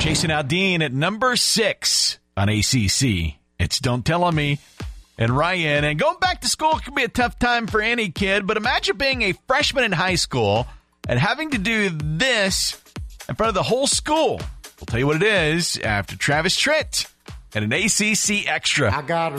Chasing out Dean at number 6 on ACC. It's Don't Tell On Me and Ryan. And going back to school can be a tough time for any kid, but imagine being a freshman in high school and having to do this in front of the whole school. We'll tell you what it is after Travis Tritt and an ACC Extra. I got